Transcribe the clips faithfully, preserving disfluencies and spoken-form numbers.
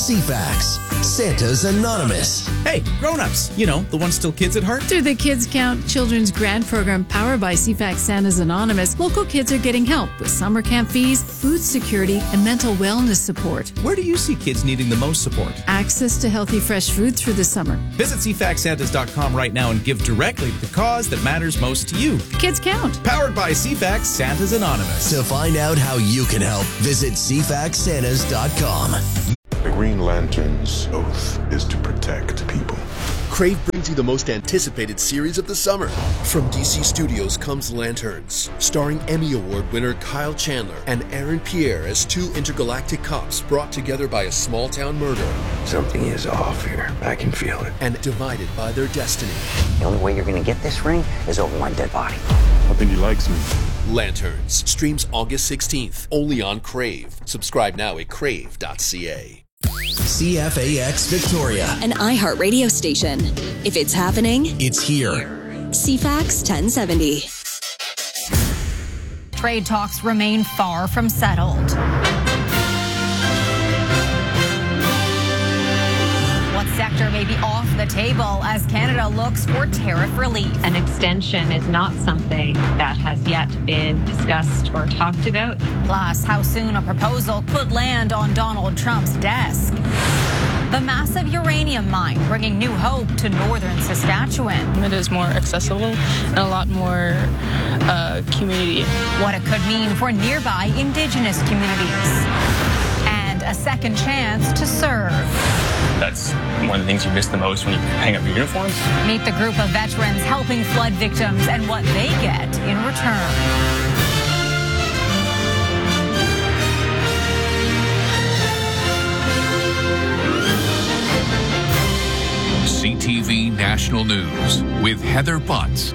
C FAX, Santa's Anonymous. Hey, grown-ups, you know, the ones still kids at heart. Through the Kids Count Children's Grant Program powered by C FAX Santa's Anonymous, local kids are getting help with summer camp fees, food security, and mental wellness support. Where do you see kids needing the most support? Access to healthy, fresh food through the summer. Visit C FAX Santas dot com right now and give directly to the cause that matters most to you. Kids Count. Powered by C FAX Santa's Anonymous. To find out how you can help, visit C FAX Santas dot com. The Green Lantern's oath is to protect people. Crave brings you the most anticipated series of the summer. From D C Studios comes Lanterns, starring Emmy Award winner Kyle Chandler and Aaron Pierre as two intergalactic cops brought together by a small-town murder. Something is off here. I can feel it. And divided by their destiny. The only way you're going to get this ring is over one dead body. I think he likes me. Lanterns streams August sixteenth, only on Crave. Subscribe now at crave dot c a. C F A X Victoria, an iHeart radio station. If it's happening, it's here. C FAX ten seventy. Trade talks remain far from settled. What sector may be off the table as Canada looks for tariff relief? An extension is not something that has yet been discussed or talked about. Plus, how soon a proposal could land on Donald Trump's desk. The massive uranium mine bringing new hope to northern Saskatchewan. It is more accessible and a lot more uh, community. What it could mean for nearby Indigenous communities. And a second chance to serve. That's one of the things you miss the most when you hang up your uniforms. Meet the group of veterans helping flood victims and what they get in return. C T V National News with Heather Butts.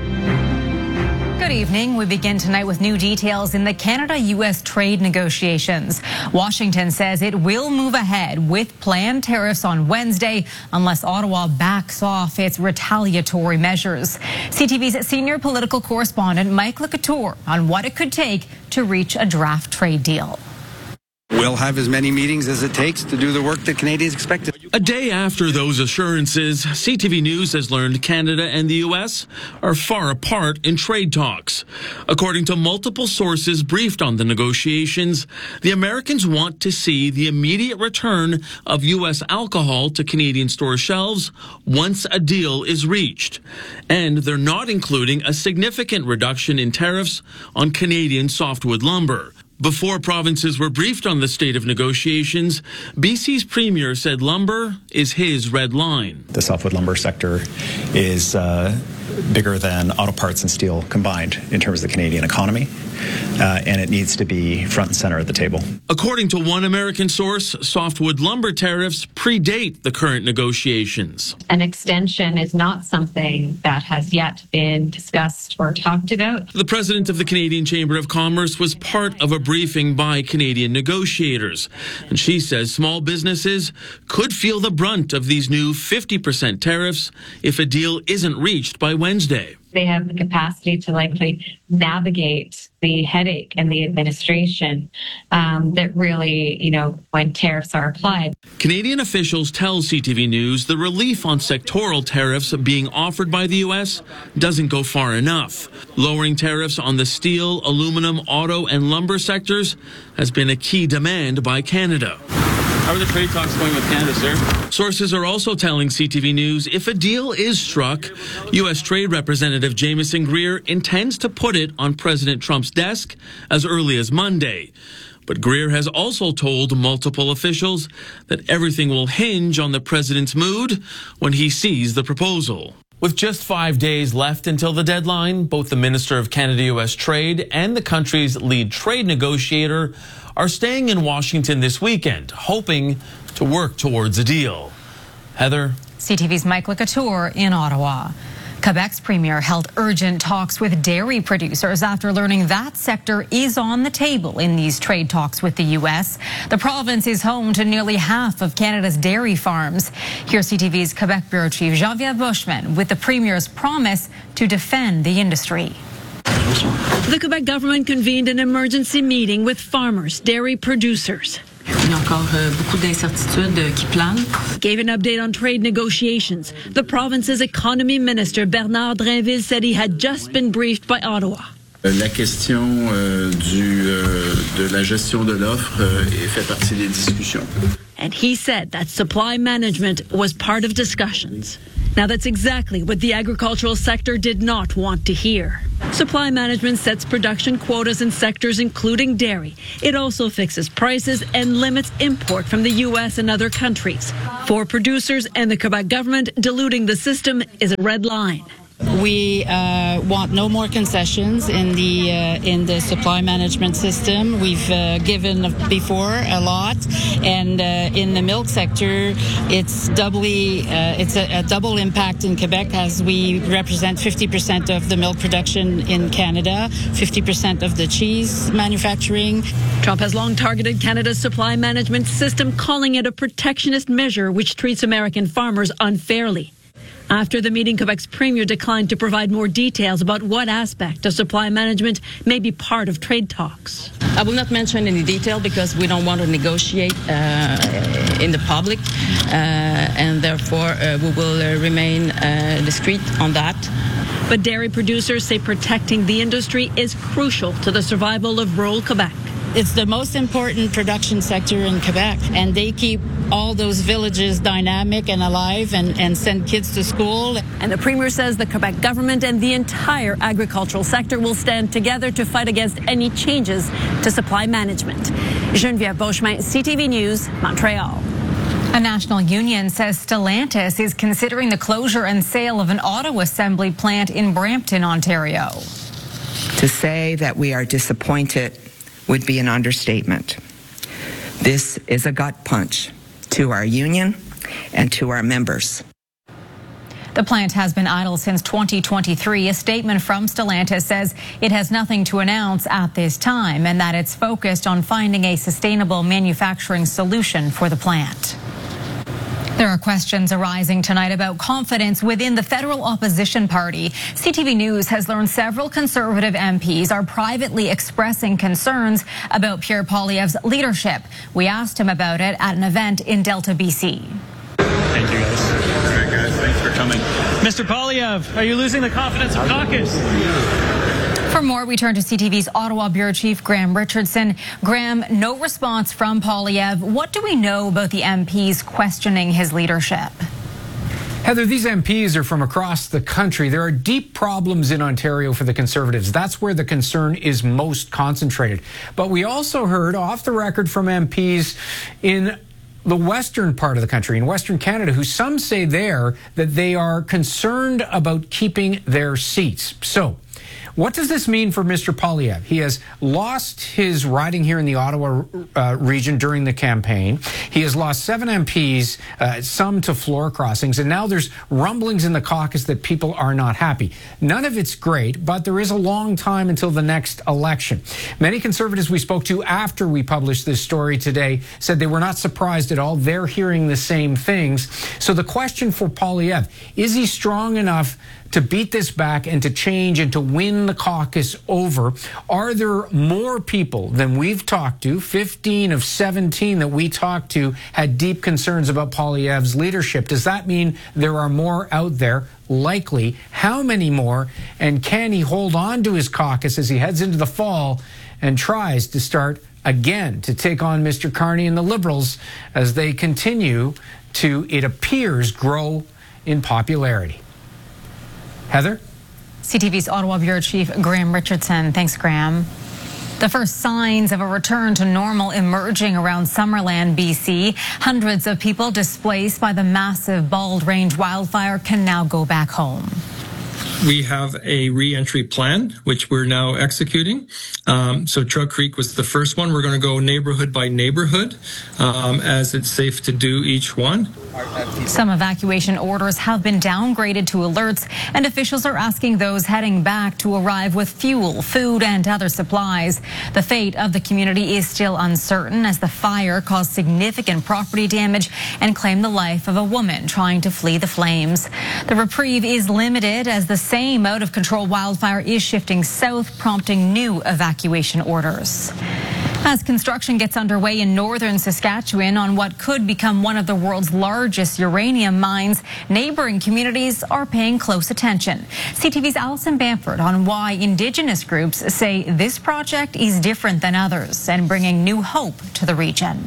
Good evening. We begin tonight with new details in the Canada U S trade negotiations. Washington says it will move ahead with planned tariffs on Wednesday unless Ottawa backs off its retaliatory measures. C T V's senior political correspondent Mike LeCouture on what it could take to reach a draft trade deal. We'll have as many meetings as it takes to do the work that Canadians expected. A day after those assurances, C T V News has learned Canada and the U S are far apart in trade talks. According to multiple sources briefed on the negotiations, the Americans want to see the immediate return of U S alcohol to Canadian store shelves once a deal is reached. And they're not including a significant reduction in tariffs on Canadian softwood lumber. Before provinces were briefed on the state of negotiations, B C's premier said lumber is his red line. The softwood lumber sector is uh, bigger than auto parts and steel combined in terms of the Canadian economy, uh, and it needs to be front and center at the table. According to one American source, softwood lumber tariffs predate the current negotiations. An extension is not something that has yet been discussed or talked about. The president of the Canadian Chamber of Commerce was part of a briefing by Canadian negotiators, and she says small businesses could feel the brunt of these new fifty percent tariffs if a deal isn't reached by Wednesday. They have the capacity to likely navigate the headache and the administration um, that really, you know, when tariffs are applied. Canadian officials tell C T V News the relief on sectoral tariffs being offered by the U S doesn't go far enough. Lowering tariffs on the steel, aluminum, auto, and lumber sectors has been a key demand by Canada. How are the trade talks going with Canada, sir? Sources are also telling C T V News if a deal is struck, U S Trade Representative Jamieson Greer intends to put it on President Trump's desk as early as Monday. But Greer has also told multiple officials that everything will hinge on the president's mood when he sees the proposal. With just five days left until the deadline, both the Minister of Canada-U S Trade and the country's lead trade negotiator are staying in Washington this weekend, hoping to work towards a deal. Heather? C T V's Mike LeCouture in Ottawa. Quebec's premier held urgent talks with dairy producers after learning that sector is on the table in these trade talks with the U S. The province is home to nearly half of Canada's dairy farms. Here's C T V's Quebec Bureau Chief Geneviève Bushman with the premier's promise to defend the industry. The Quebec government convened an emergency meeting with farmers, dairy producers. Gave an update on trade negotiations. The province's economy minister, Bernard Drinville, said he had just been briefed by Ottawa. La question euh, du, euh, de la gestion de l'offre euh, fait partie des discussions. And he said that supply management was part of discussions. Now, that's exactly what the agricultural sector did not want to hear. Supply management sets production quotas in sectors including dairy. It also fixes prices and limits import from the U S and other countries. For producers and the Quebec government, diluting the system is a red line. We uh, want no more concessions in the uh, in the supply management system. We've uh, given before a lot, and uh, in the milk sector, it's doubly uh, it's a, a double impact in Quebec, as we represent fifty percent of the milk production in Canada, fifty percent of the cheese manufacturing. Trump has long targeted Canada's supply management system, calling it a protectionist measure which treats American farmers unfairly. After the meeting, Quebec's premier declined to provide more details about what aspect of supply management may be part of trade talks. I will not mention any detail because we don't want to negotiate uh, in the public, uh, and therefore uh, we will uh, remain uh, discreet on that. But dairy producers say protecting the industry is crucial to the survival of rural Quebec. It's the most important production sector in Quebec, and they keep all those villages dynamic and alive and, and send kids to school. And the Premier says the Quebec government and the entire agricultural sector will stand together to fight against any changes to supply management. Geneviève Beauchemin, C T V News, Montreal. A national union says Stellantis is considering the closure and sale of an auto assembly plant in Brampton, Ontario. To say that we are disappointed would be an understatement. This is a gut punch to our union and to our members. The plant has been idle since twenty twenty-three. A statement from Stellantis says it has nothing to announce at this time and that it's focused on finding a sustainable manufacturing solution for the plant. There are questions arising tonight about confidence within the federal opposition party. C T V News has learned several Conservative M Ps are privately expressing concerns about Pierre Poilievre's leadership. We asked him about it at an event in Delta, B C. Thank you, guys. All right, guys, thanks for coming. Mister Poilievre, are you losing the confidence of caucus? For more, we turn to C T V's Ottawa Bureau Chief Graham Richardson. Graham, no response from Poilievre. What do we know about the M Ps questioning his leadership? Heather, these M Ps are from across the country. There are deep problems in Ontario for the Conservatives. That's where the concern is most concentrated. But we also heard off the record from M Ps in the western part of the country, in Western Canada, who some say there that they are concerned about keeping their seats. So, what does this mean for Mister Poilievre? He has lost his riding here in the Ottawa uh, region during the campaign. He has lost seven M Ps, uh, some to floor crossings, and now there's rumblings in the caucus that people are not happy. None of it's great, but there is a long time until the next election. Many Conservatives we spoke to after we published this story today said they were not surprised at all. They're hearing the same things. So the question for Poilievre, is he strong enough to beat this back and to change and to win the caucus over? Are there more people than we've talked to? fifteen of seventeen that we talked to had deep concerns about Poilievre's leadership. Does that mean there are more out there? Likely. How many more? And can he hold on to his caucus as he heads into the fall and tries to start again to take on Mister Carney and the Liberals as they continue to, it appears, grow in popularity? Heather? C T V's Ottawa Bureau Chief Graham Richardson. Thanks, Graham. The first signs of a return to normal emerging around Summerland, B C. Hundreds of people displaced by the massive Bald Range wildfire can now go back home. We have a re-entry plan, which we're now executing. Um, so Trout Creek was the first one. We're going to go neighborhood by neighborhood, um, as it's safe to do each one. Some evacuation orders have been downgraded to alerts, and officials are asking those heading back to arrive with fuel, food, and other supplies. The fate of the community is still uncertain as the fire caused significant property damage and claimed the life of a woman trying to flee the flames. The reprieve is limited as the same out-of-control wildfire is shifting south, prompting new evacuation orders. As construction gets underway in northern Saskatchewan on what could become one of the world's largest uranium mines, neighboring communities are paying close attention. C T V's Alison Bamford on why Indigenous groups say this project is different than others and bringing new hope to the region.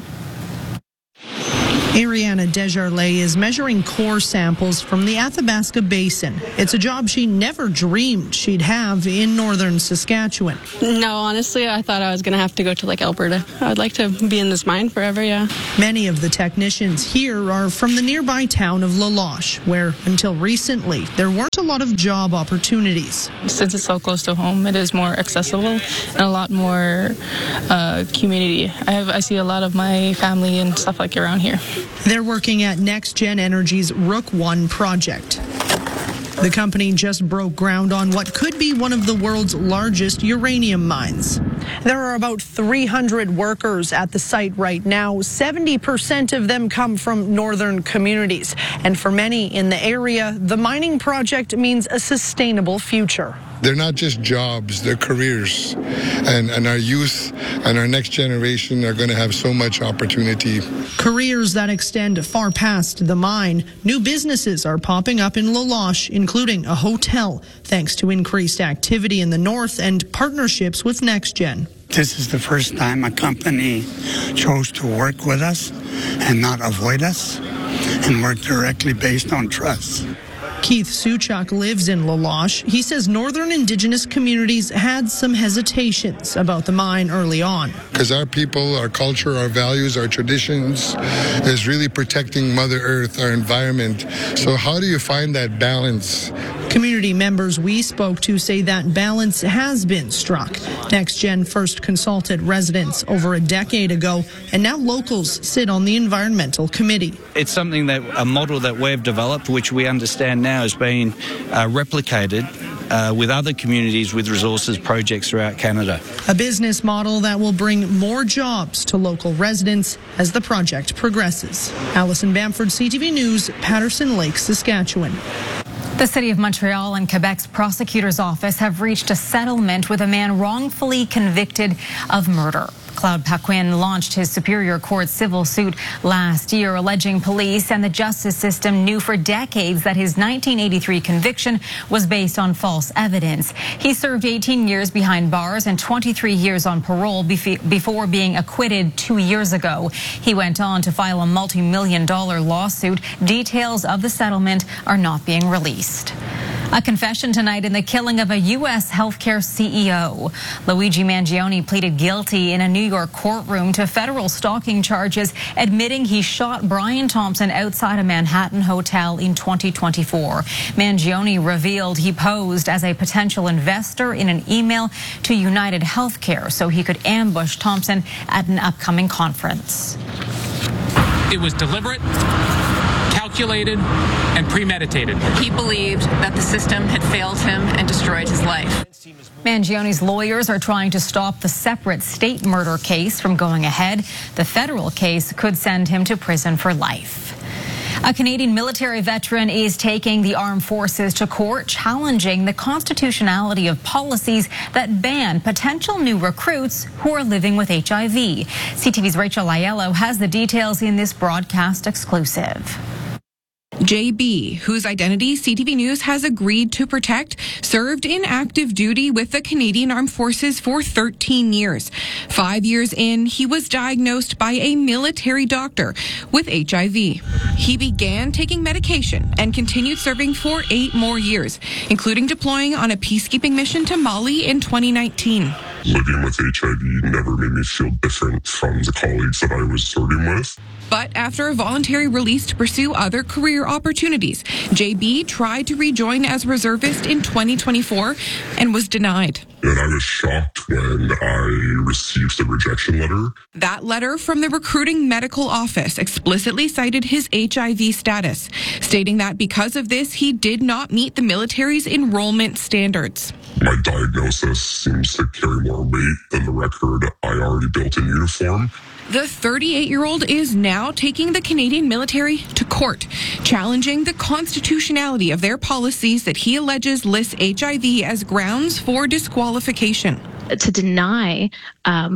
Ariana Desjardins is measuring core samples from the Athabasca Basin. It's a job she never dreamed she'd have in northern Saskatchewan. No, honestly, I thought I was going to have to go to like Alberta. I would like to be in this mine forever, yeah. Many of the technicians here are from the nearby town of La Loche, where until recently there weren't a lot of job opportunities. Since it's so close to home, it is more accessible and a lot more uh, community. I have I see a lot of my family and stuff like around here. They're working at NextGen Energy's Rook one project. The company just broke ground on what could be one of the world's largest uranium mines. There are about three hundred workers at the site right now. seventy percent of them come from northern communities. And for many in the area, the mining project means a sustainable future. They're not just jobs, they're careers. And, and our youth and our next generation are going to have so much opportunity. Careers that extend far past the mine. New businesses are popping up in La Loche, including a hotel, thanks to increased activity in the north and partnerships with NextGen. This is the first time a company chose to work with us and not avoid us and work directly based on trust. Keith Suchuk lives in La Loche. He says northern Indigenous communities had some hesitations about the mine early on. Because our people, our culture, our values, our traditions is really protecting Mother Earth, our environment. So how do you find that balance? Community members we spoke to say that balance has been struck. NextGen first consulted residents over a decade ago, and now locals sit on the environmental committee. It's something that a model that we've developed, which we understand now is being uh, replicated uh, with other communities with resources projects throughout Canada. A business model that will bring more jobs to local residents as the project progresses. Alison Bamford, C T V News, Patterson Lake, Saskatchewan. The City of Montreal and Quebec's prosecutor's office have reached a settlement with a man wrongfully convicted of murder. Claude Paquin launched his Superior Court civil suit last year, alleging police and the justice system knew for decades that his nineteen eighty-three conviction was based on false evidence. He served eighteen years behind bars and twenty-three years on parole before being acquitted two years ago. He went on to file a multi-million dollar lawsuit. Details of the settlement are not being released. A confession tonight in the killing of a U S healthcare C E O. Luigi Mangione pleaded guilty in a New York courtroom to federal stalking charges, admitting he shot Brian Thompson outside a Manhattan hotel in twenty twenty-four. Mangione revealed he posed as a potential investor in an email to United Healthcare so he could ambush Thompson at an upcoming conference. It was deliberate, calculated, and premeditated. He believed that the system had failed him and destroyed his life. Mangione's lawyers are trying to stop the separate state murder case from going ahead. The federal case could send him to prison for life. A Canadian military veteran is taking the armed forces to court, challenging the constitutionality of policies that ban potential new recruits who are living with H I V. C T V's Rachel Aiello has the details in this broadcast exclusive. J B, whose identity C T V News has agreed to protect, served in active duty with the Canadian Armed Forces for thirteen years. Five years in, he was diagnosed by a military doctor with H I V. He began taking medication and continued serving for eight more years, including deploying on a peacekeeping mission to Mali in twenty nineteen. Living with H I V never made me feel different from the colleagues that I was serving with. But after a voluntary release to pursue other career opportunities, J B tried to rejoin as reservist in twenty twenty-four and was denied. And I was shocked when I received the rejection letter. That letter from the recruiting medical office explicitly cited his H I V status, stating that because of this, he did not meet the military's enrollment standards. My diagnosis seems to carry more weight than the record I already built in uniform. The thirty-eight-year-old is now taking the Canadian military to court, challenging the constitutionality of their policies that he alleges list H I V as grounds for disqualification. To deny um,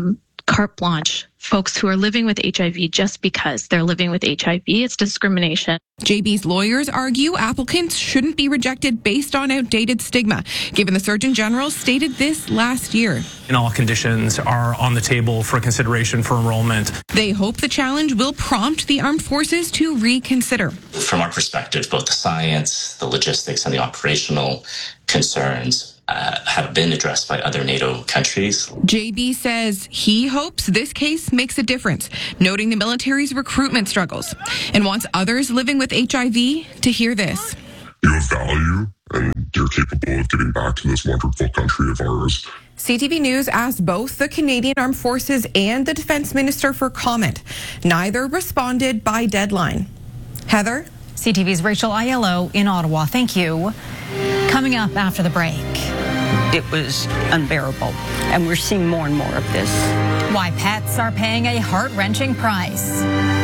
carte blanche folks who are living with H I V just because they're living with H I V. It's discrimination. J B's lawyers argue applicants shouldn't be rejected based on outdated stigma, given the Surgeon General stated this last year. And all conditions are on the table for consideration for enrollment. They hope the challenge will prompt the armed forces to reconsider. From our perspective, both the science, the logistics, and the operational concerns Uh, have been addressed by other NATO countries. J B says he hopes this case makes a difference, noting the military's recruitment struggles, and wants others living with H I V to hear this. You have value, and you're capable of giving back to this wonderful country of ours. C T V News asked both the Canadian Armed Forces and the Defense Minister for comment. Neither responded by deadline. Heather? C T V's Rachel Aiello in Ottawa. Thank you. Coming up after the break. It was unbearable, and we're seeing more and more of this. Why pets are paying a heart-wrenching price.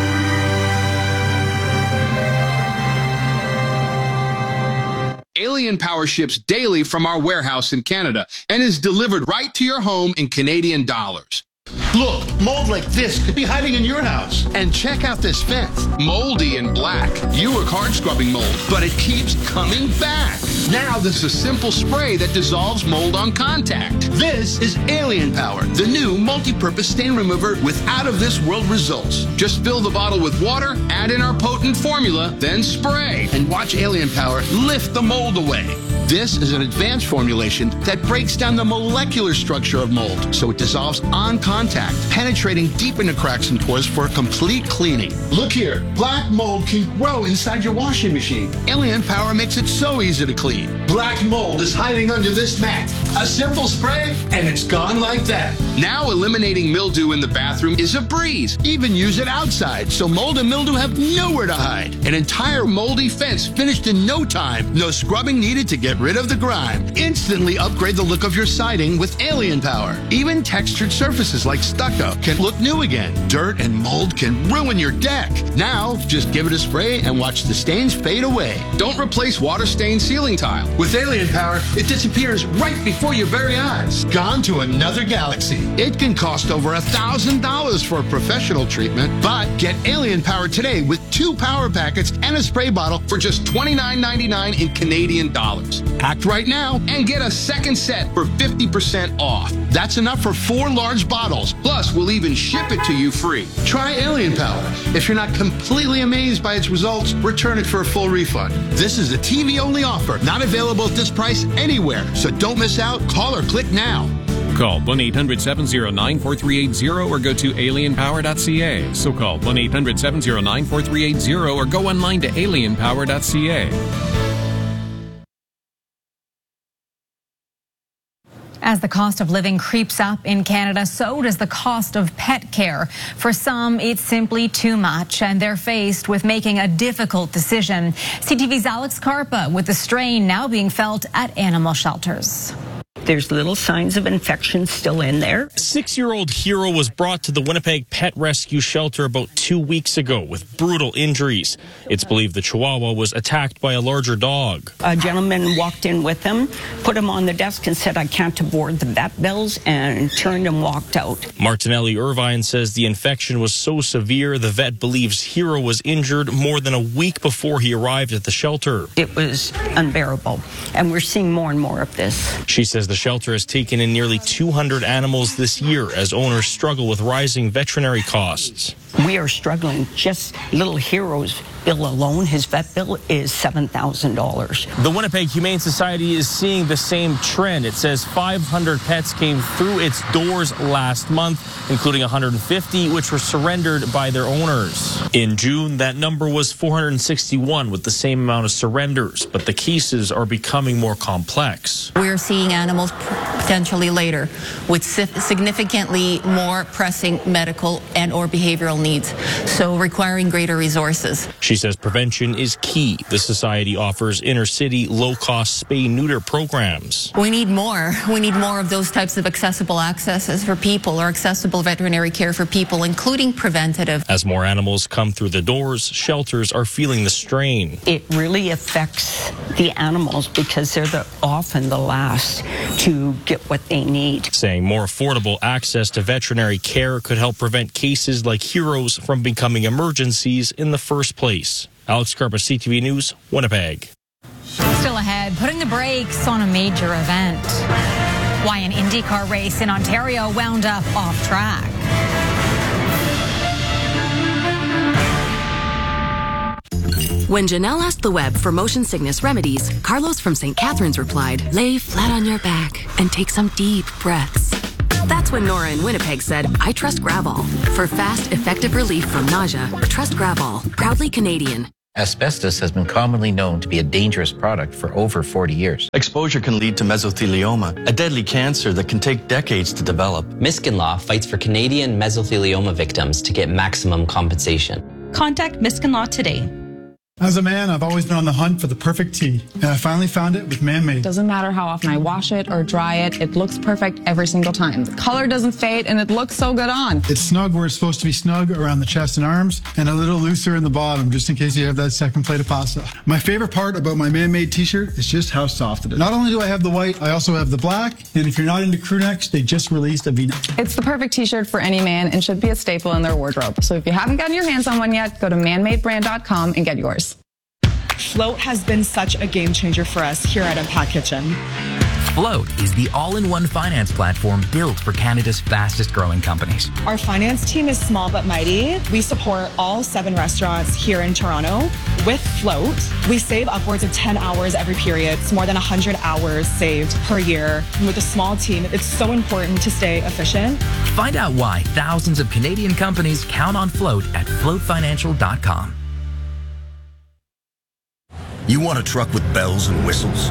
Alien Power ships daily from our warehouse in Canada and is delivered right to your home in Canadian dollars. Look, mold like this could be hiding in your house. And check out this fence, moldy and black. You work hard scrubbing mold, but it keeps coming back. Now there's a simple spray that dissolves mold on contact. This is Alien Power, the new multi-purpose stain remover with out-of-this-world results. Just fill the bottle with water, add in our potent formula, then spray. And watch Alien Power lift the mold away. This is an advanced formulation that breaks down the molecular structure of mold, so it dissolves on contact, penetrating deep into cracks and pores for a complete cleaning. Look here, black mold can grow inside your washing machine. Alien Power makes it so easy to clean. Black mold is hiding under this mat. A simple spray, and it's gone like that. Now eliminating mildew in the bathroom is a breeze. Even use it outside, so mold and mildew have nowhere to hide. An entire moldy fence finished in no time. No scrubbing needed to get rid of the grime. Instantly upgrade the look of your siding with Alien Power. Even textured surfaces like stucco can look new again. Dirt and mold can ruin your deck. Now, just give it a spray and watch the stains fade away. Don't replace water-stained ceiling tile. With Alien Power, it disappears right before your very eyes. Gone to another galaxy. It can cost over a thousand dollars for a professional treatment, but get Alien Power today with two power packets and a spray bottle for just twenty-nine ninety-nine in Canadian dollars. Act right now and get a second set for fifty percent off. That's enough for four large bottles. Plus, we'll even ship it to you free. Try Alien Power. If you're not completely amazed by its results, return it for a full refund. This is a T V-only offer, not available at this price anywhere. So don't miss out. Call or click now. Call one eight hundred seven oh nine four three eight zero or go to alien power dot c a. So call one eight hundred seven oh nine four three eight zero or go online to alien power dot c a. As the cost of living creeps up in Canada, so does the cost of pet care. For some, it's simply too much, and they're faced with making a difficult decision. C T V's Alex Carpa with the strain now being felt at animal shelters. There's little signs of infection still in there. Six-year-old Hero was brought to the Winnipeg Pet Rescue Shelter about two weeks ago with brutal injuries. It's believed the Chihuahua was attacked by a larger dog. A gentleman walked in with him, put him on the desk and said, "I can't afford the vet bills," and turned and walked out. Martinelli Irvine says the infection was so severe the vet believes Hero was injured more than a week before he arrived at the shelter. It was unbearable, and we're seeing more and more of this. She says the shelter has taken in nearly two hundred animals this year as owners struggle with rising veterinary costs. We are struggling. Just little Hero's bill alone, his vet bill is seven thousand dollars. The Winnipeg Humane Society is seeing the same trend. It says five hundred pets came through its doors last month, including one hundred fifty, which were surrendered by their owners. In June, that number was four hundred sixty-one, with the same amount of surrenders, but the cases are becoming more complex. We're seeing animals potentially later with significantly more pressing medical and or behavioral needs, so requiring greater resources. She says prevention is key. The society offers inner-city, low-cost spay-neuter programs. We need more. We need more of those types of accessible accesses for people, or accessible veterinary care for people, including preventative. As more animals come through the doors, shelters are feeling the strain. It really affects the animals because they're the, often the last to get what they need. Saying more affordable access to veterinary care could help prevent cases like Heroes from becoming emergencies in the first place. Alex Carpa, C T V News, Winnipeg. Still ahead, putting the brakes on a major event. Why an IndyCar race in Ontario wound up off track. When Janelle asked the web for motion sickness remedies, Carlos from Saint Catharines replied, lay flat on your back and take some deep breaths. That's when Nora in Winnipeg said, I trust Gravol. For fast, effective relief from nausea, trust Gravol, proudly Canadian. Asbestos has been commonly known to be a dangerous product for over forty years. Exposure can lead to mesothelioma, a deadly cancer that can take decades to develop. Miskin Law fights for Canadian mesothelioma victims to get maximum compensation. Contact Miskin Law today. As a man, I've always been on the hunt for the perfect tea, and I finally found it with Man-Made. Doesn't matter how often I wash it or dry it, it looks perfect every single time. The color doesn't fade, and it looks so good on. It's snug where it's supposed to be snug around the chest and arms, and a little looser in the bottom, just in case you have that second plate of pasta. My favorite part about my Man-Made t-shirt is just how soft it is. Not only do I have the white, I also have the black, and if you're not into crew necks, they just released a V-neck. It's the perfect t-shirt for any man and should be a staple in their wardrobe. So if you haven't gotten your hands on one yet, go to man made brand dot com and get yours. Float has been such a game changer for us here at Impact Kitchen. Float is the all-in-one finance platform built for Canada's fastest growing companies. Our finance team is small but mighty. We support all seven restaurants here in Toronto. With Float, we save upwards of ten hours every period. It's more than one hundred hours saved per year. And with a small team, it's so important to stay efficient. Find out why thousands of Canadian companies count on Float at float financial dot com. You want a truck with bells and whistles?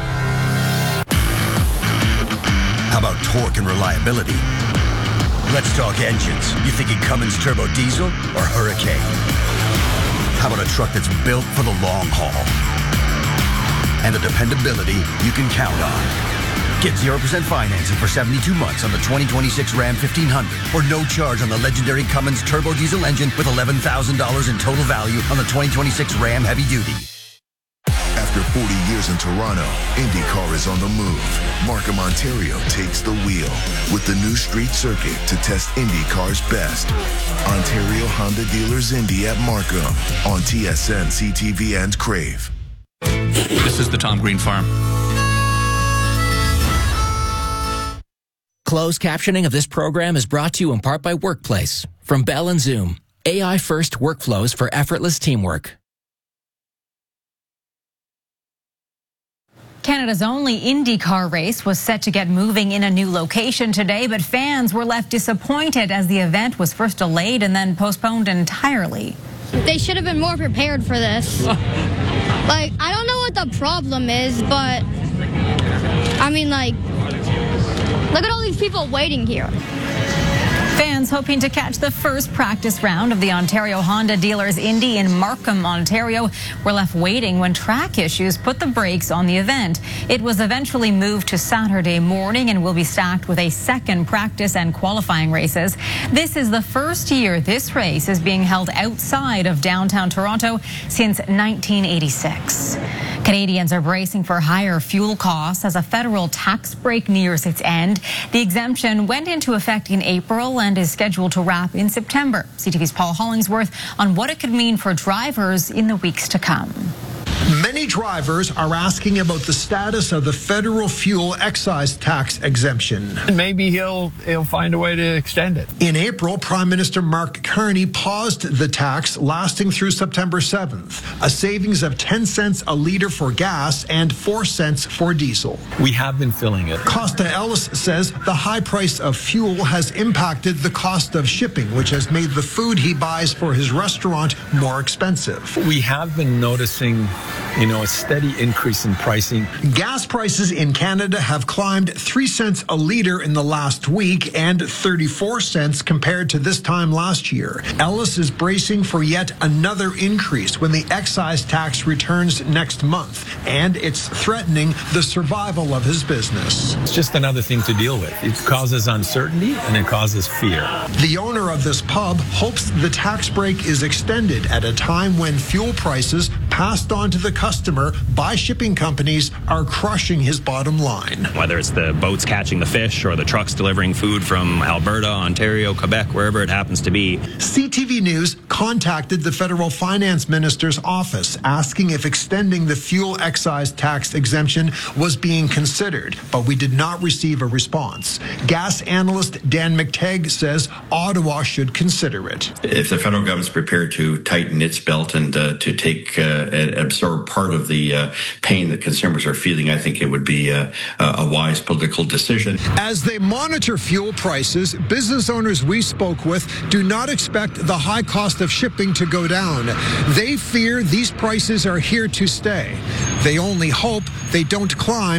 How about torque and reliability? Let's talk engines. You thinking Cummins Turbo Diesel or Hurricane? How about a truck that's built for the long haul? And the dependability you can count on. Get zero percent financing for seventy-two months on the twenty twenty-six Ram fifteen hundred, or no charge on the legendary Cummins Turbo Diesel engine with eleven thousand dollars in total value on the twenty twenty-six Ram Heavy Duty. After forty years in Toronto, IndyCar is on the move. Markham, Ontario takes the wheel with the new street circuit to test IndyCar's best. Ontario Honda Dealers Indy at Markham on T S N, C T V, and Crave. This is the Tom Green Farm. Closed captioning of this program is brought to you in part by Workplace from Bell and Zoom. A I-first workflows for effortless teamwork. Canada's only IndyCar race was set to get moving in a new location today, but fans were left disappointed as the event was first delayed and then postponed entirely. They should have been more prepared for this. Like, I don't know what the problem is, but I mean, like, look at all these people waiting here. Fans hoping to catch the first practice round of the Ontario Honda Dealers Indy in Markham, Ontario, were left waiting when track issues put the brakes on the event. It was eventually moved to Saturday morning and will be stacked with a second practice and qualifying races. This is the first year this race is being held outside of downtown Toronto since nineteen eighty-six. Canadians are bracing for higher fuel costs as a federal tax break nears its end. The exemption went into effect in April and is scheduled to wrap in September. C T V's Paul Hollingsworth on what it could mean for drivers in the weeks to come. Many drivers are asking about the status of the federal fuel excise tax exemption. Maybe he'll he'll find a way to extend it. In April, Prime Minister Mark Carney paused the tax lasting through September seventh, a savings of ten cents a litre for gas and four cents for diesel. We have been filling it. Costa Ellis says the high price of fuel has impacted the cost of shipping, which has made the food he buys for his restaurant more expensive. We have been noticing You know, a steady increase in pricing. Gas prices in Canada have climbed three cents a litre in the last week and thirty-four cents compared to this time last year. Ellis is bracing for yet another increase when the excise tax returns next month, and it's threatening the survival of his business. It's just another thing to deal with. It causes uncertainty and it causes fear. The owner of this pub hopes the tax break is extended at a time when fuel prices passed on to the customer by shipping companies are crushing his bottom line. Whether it's the boats catching the fish or the trucks delivering food from Alberta, Ontario, Quebec, wherever it happens to be. C T V News contacted the federal finance minister's office asking if extending the fuel excise tax exemption was being considered, but we did not receive a response. Gas analyst Dan McTagg says Ottawa should consider it. If the federal government's prepared to tighten its belt and uh, to take uh, and absorb part of the uh, pain that consumers are feeling, I think it would be uh, a wise political decision. As they monitor fuel prices, business owners we spoke with do not expect the high cost of shipping to go down. They fear these prices are here to stay. They only hope they don't climb